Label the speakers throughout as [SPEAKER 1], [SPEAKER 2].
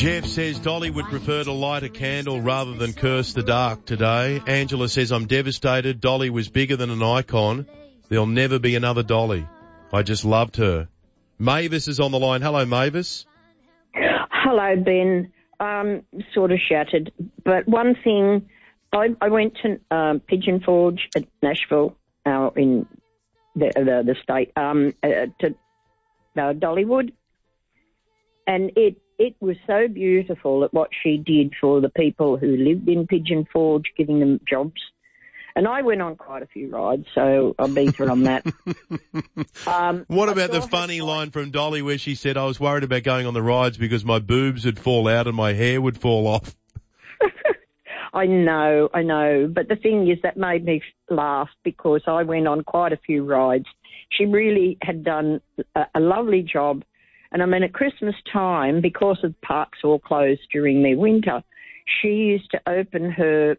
[SPEAKER 1] Jeff says Dolly would prefer to light a candle rather than curse the dark today. Angela says, I'm devastated. Dolly was bigger than an icon. There'll never be another Dolly. I just loved her. Mavis is on the line. Hello, Mavis.
[SPEAKER 2] Hello, Ben. Sort of shattered. But one thing, I went to Pigeon Forge at Nashville, in the state, to Dollywood. And it was so beautiful at what she did for the people who lived in Pigeon Forge, giving them jobs. And I went on quite a few rides, so I'll beat her on that.
[SPEAKER 1] What about the funny line from Dolly where she said, I was worried about going on the rides because my boobs would fall out and my hair would fall off?
[SPEAKER 2] I know. But the thing is, that made me laugh because I went on quite a few rides. She really had done a lovely job. And I mean, at Christmas time, because of parks all closed during the winter, she used to open her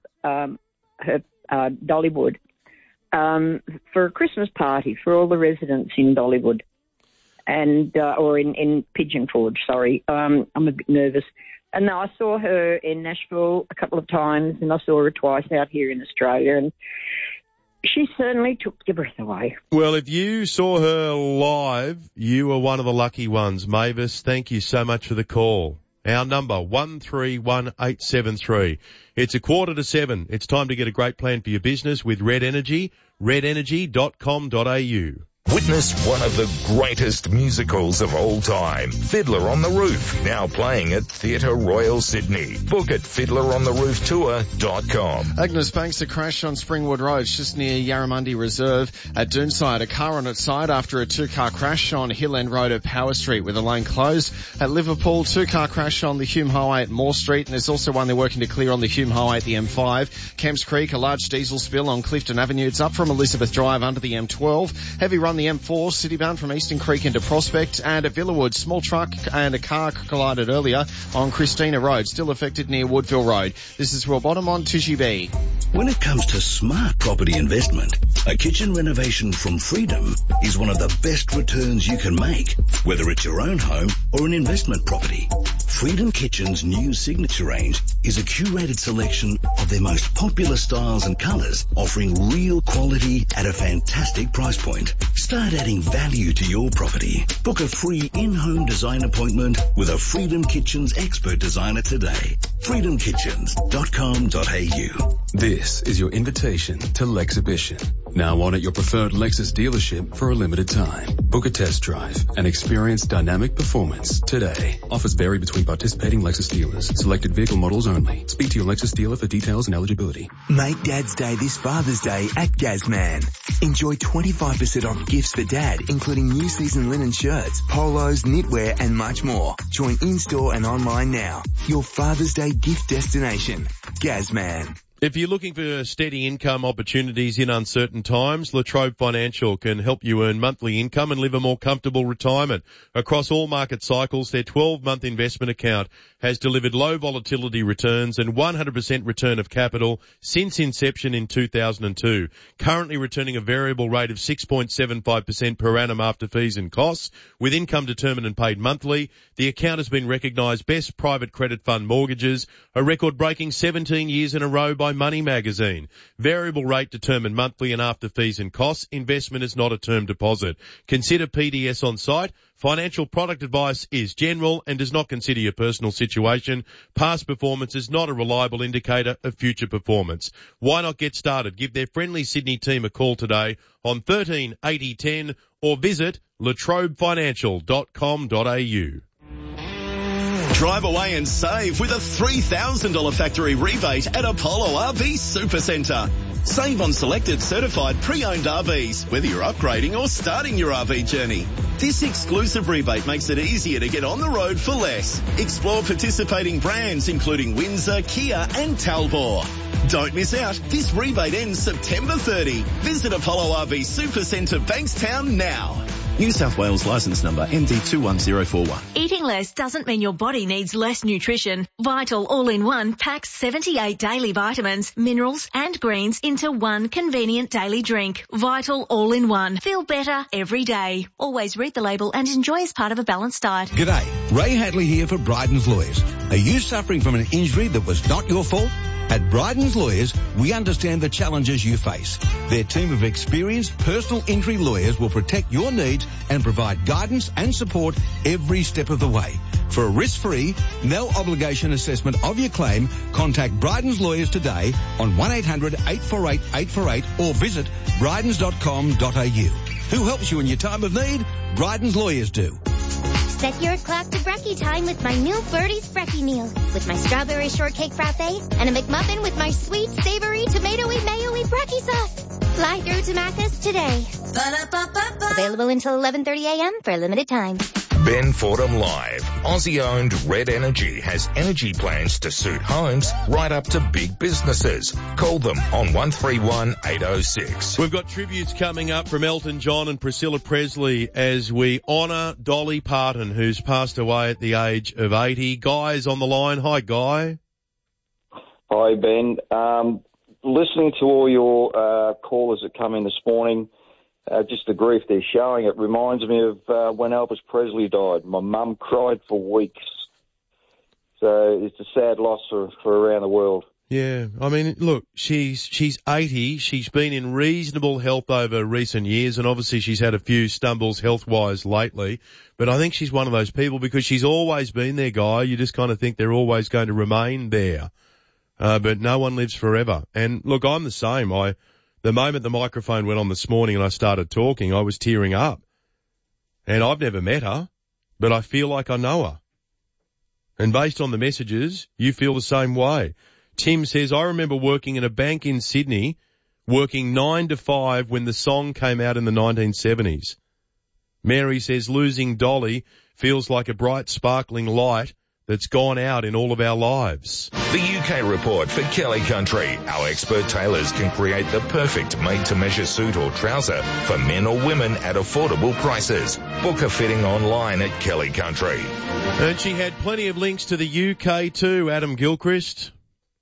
[SPEAKER 2] Dollywood for a Christmas party for all the residents in Dollywood and or in Pigeon Forge. Sorry, I'm a bit nervous. And I saw her in Nashville a couple of times, and I saw her twice out here in Australia, and she certainly took your breath away.
[SPEAKER 1] Well, if you saw her live, you were one of the lucky ones. Mavis, thank you so much for the call. Our number, 131873. It's 6:45. It's time to get a great plan for your business with Red Energy, redenergy.com.au.
[SPEAKER 3] Witness one of the greatest musicals of all time, Fiddler on the Roof, now playing at Theatre Royal Sydney. Book at fiddlerontherooftour.com.
[SPEAKER 4] Agnes Banks, a crash on Springwood Road, just near Yarramundi Reserve at Doonside. A car on its side after a two-car crash on Hill End Road at Power Street with a lane closed. At Liverpool, two-car crash on the Hume Highway at Moore Street, and there's also one they're working to clear on the Hume Highway at the M5. Kemps Creek, a large diesel spill on Clifton Avenue. It's up from Elizabeth Drive under the M12. Heavy run the M4, citybound from Eastern Creek into Prospect. And at Villawood, small truck and a car collided earlier on Christina Road, still affected near Woodville Road. This is Royal Bottom on Tishy B.
[SPEAKER 5] When it comes to smart property investment, a kitchen renovation from Freedom is one of the best returns you can make, whether it's your own home or an investment property. Freedom Kitchen's new signature range is a curated selection of their most popular styles and colours, offering real quality at a fantastic price point. Start adding value to your property. Book a free in-home design appointment with a Freedom Kitchens expert designer today. freedomkitchens.com.au.
[SPEAKER 6] This is your invitation to Lexhibition. Now on at your preferred Lexus dealership for a limited time. Book a test drive and experience dynamic performance today. Offers vary between participating Lexus dealers. Selected vehicle models only. Speak to your Lexus dealer for details and eligibility.
[SPEAKER 7] Make Dad's Day this Father's Day at Gazman. Enjoy 25% off gifts for Dad, including new season linen shirts, polos, knitwear and much more. Join in-store and online now. Your Father's Day gift destination. Gazman.
[SPEAKER 1] If you're looking for steady income opportunities in uncertain times, Latrobe Financial can help you earn monthly income and live a more comfortable retirement. Across all market cycles, their 12-month investment account has delivered low volatility returns and 100% return of capital since inception in 2002. Currently returning a variable rate of 6.75% per annum after fees and costs, with income determined and paid monthly. The account has been recognised Best Private Credit Fund Mortgages, a record-breaking 17 years in a row by Money Magazine. Variable rate determined monthly and after fees and costs. Investment is not a term deposit. Consider PDS on site. Financial product advice is general and does not consider your personal situation. Past performance is not a reliable indicator of future performance. Why not get started? Give their friendly Sydney team a call today on 13 80 10 or visit latrobefinancial.com.au.
[SPEAKER 8] Drive away and save with a $3,000 factory rebate at Apollo RV Supercentre. Save on selected certified pre-owned RVs, whether you're upgrading or starting your RV journey. This exclusive rebate makes it easier to get on the road for less. Explore participating brands including Windsor, Kia and Talbot. Don't miss out. This rebate ends September 30. Visit Apollo RV Supercentre Bankstown now. New South Wales licence number MD21041.
[SPEAKER 9] Eating less doesn't mean your body needs less nutrition. Vital All-in-One packs 78 daily vitamins, minerals and greens into one convenient daily drink. Vital All-in-One. Feel better every day. Always read the label and enjoy as part of a balanced diet.
[SPEAKER 10] G'day. Ray Hadley here for Bryden's Lawyers. Are you suffering from an injury that was not your fault? At Bryden's Lawyers, we understand the challenges you face. Their team of experienced personal injury lawyers will protect your needs and provide guidance and support every step of the way. For a risk-free, no-obligation assessment of your claim, contact Bryden's Lawyers today on 1-800-848-848 or visit brydens.com.au. Who helps you in your time of need? Bryden's Lawyers do.
[SPEAKER 11] Set your clock to brekkie time with my new Birdie's Brekkie meal. With my strawberry shortcake frappe and a McMuffin with my sweet, savory, tomatoey, mayo-y brekkie sauce. Fly through to Macca's today. Ba-da-ba-ba-ba. Available until 11:30 a.m. for a limited time.
[SPEAKER 3] Ben Fordham Live. Aussie-owned Red Energy has energy plans to suit homes right up to big businesses. Call them on 131 806.
[SPEAKER 1] We've got tributes coming up from Elton John and Priscilla Presley as we honour Dolly Parton, who's passed away at the age of 80. Guy's on the line. Hi, Guy.
[SPEAKER 12] Hi, Ben. Listening to all your callers that come in this morning, just the grief they're showing, it reminds me of when Elvis Presley died. My mum cried for weeks. So it's a sad loss for around the world.
[SPEAKER 1] Yeah, I mean, look, she's 80. She's been in reasonable health over recent years, and obviously she's had a few stumbles health-wise lately. But I think she's one of those people because she's always been there, Guy. You just kind of think they're always going to remain there. But no one lives forever. And look, I'm the same. The moment the microphone went on this morning and I started talking, I was tearing up. And I've never met her, but I feel like I know her. And based on the messages, you feel the same way. Tim says, I remember working in a bank in Sydney, working 9 to 5 when the song came out in the 1970s. Mary says, losing Dolly feels like a bright, sparkling light that's gone out in all of our lives.
[SPEAKER 3] The UK report for Kelly Country. Our expert tailors can create the perfect made-to-measure suit or trouser for men or women at affordable prices. Book a fitting online at Kelly Country.
[SPEAKER 1] And she had plenty of links to the UK too, Adam Gilchrist.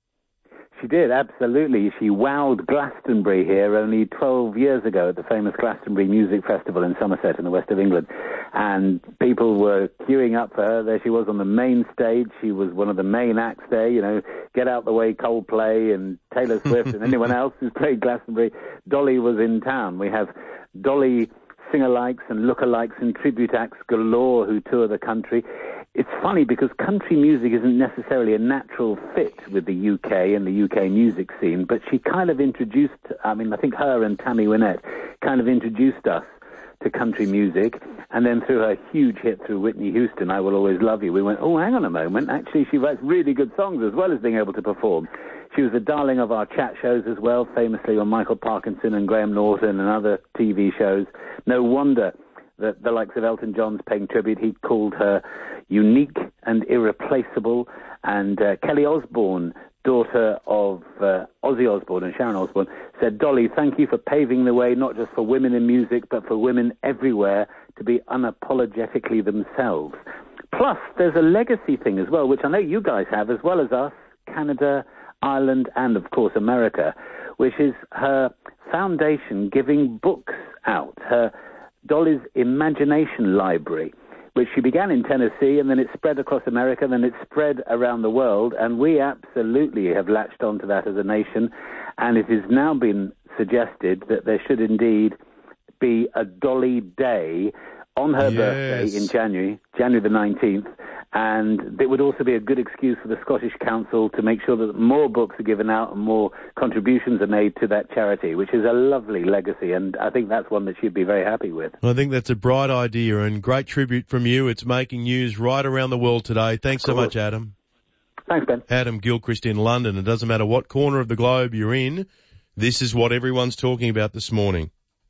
[SPEAKER 13] She did, absolutely. She wowed Glastonbury here only 12 years ago at the famous Glastonbury Music Festival in Somerset in the west of England. And people were queuing up for her. There she was on the main stage. She was one of the main acts there, you know, Get Out the Way, Coldplay and Taylor Swift and anyone else who's played Glastonbury. Dolly was in town. We have Dolly singer-likes and look-alikes and tribute acts galore who tour the country. It's funny because country music isn't necessarily a natural fit with the UK and the UK music scene, but she kind of introduced, I think her and Tammy Wynette kind of introduced us to country music, and then through her huge hit through Whitney Houston, I Will Always Love You, we went, oh, hang on a moment, actually she writes really good songs as well as being able to perform. She was the darling of our chat shows as well, famously on Michael Parkinson and Graham Norton and other TV shows. No wonder that the likes of Elton John's paying tribute. He called her unique and irreplaceable. And Kelly Osbourne, daughter of Ozzy Osbourne and Sharon Osbourne, said, Dolly, thank you for paving the way not just for women in music, but for women everywhere to be unapologetically themselves. Plus, there's a legacy thing as well, which I know you guys have, as well as us, Canada, Ireland, and, of course, America, which is her foundation giving books out, her Dolly's Imagination Library, which she began in Tennessee, and then it spread across America, then it spread around the world, and we absolutely have latched onto that as a nation, and it has now been suggested that there should indeed be a Dolly Day on her birthday in January the 19th, and it would also be a good excuse for the Scottish Council to make sure that more books are given out and more contributions are made to that charity, which is a lovely legacy, and I think that's one that she'd be very happy with.
[SPEAKER 1] I think that's a bright idea and great tribute from you. It's making news right around the world today. Thanks so much, Adam.
[SPEAKER 13] Thanks, Ben.
[SPEAKER 1] Adam Gilchrist in London. It doesn't matter what corner of the globe you're in, this is what everyone's talking about this morning.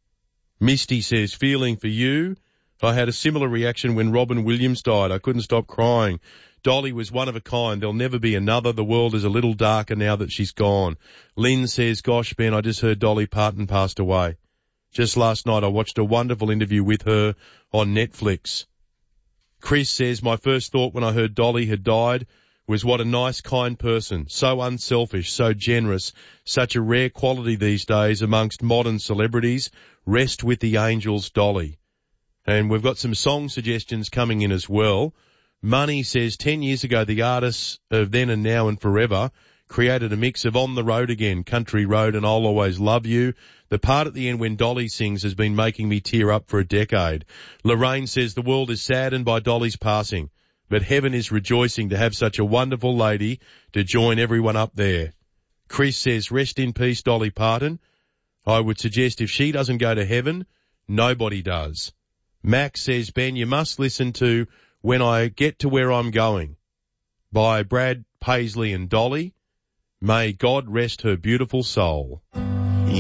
[SPEAKER 1] Misty says, feeling for you. I had a similar reaction when Robin Williams died. I couldn't stop crying. Dolly was one of a kind. There'll never be another. The world is a little darker now that she's gone. Lynn says, gosh, Ben, I just heard Dolly Parton passed away. Just last night I watched a wonderful interview with her on Netflix. Chris says, my first thought when I heard Dolly had died was what a nice, kind person. So unselfish, so generous. Such a rare quality these days amongst modern celebrities. Rest with the angels, Dolly. And we've got some song suggestions coming in as well. Money says 10 years ago the artists of Then and Now and Forever created a mix of On the Road Again, Country Road and I'll Always Love You. The part at the end when Dolly sings has been making me tear up for a decade. Lorraine says the world is saddened by Dolly's passing, but heaven is rejoicing to have such a wonderful lady to join everyone up there. Chris says, rest in peace, Dolly Parton. I would suggest if she doesn't go to heaven, nobody does. Max says, Ben, you must listen to When I Get to Where I'm Going by Brad Paisley and Dolly. May God rest her beautiful soul.